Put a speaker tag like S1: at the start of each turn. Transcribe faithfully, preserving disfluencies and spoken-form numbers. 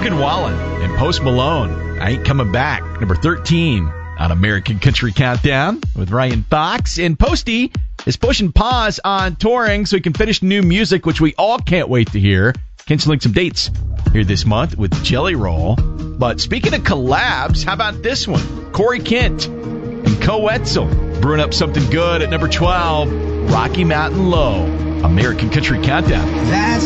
S1: Morgan Wallen and Post Malone, I Ain't Coming Back, number thirteen on American Country Countdown with Ryan Fox. And Posty is pushing pause on touring so he can finish new music, which we all can't wait to hear. Canceling some dates here this month with Jelly Roll. But speaking of collabs, how about this one? Corey Kent and Co Wetzel brewing up something good at number twelve, Rocky Mountain Low, American Country Countdown.
S2: That's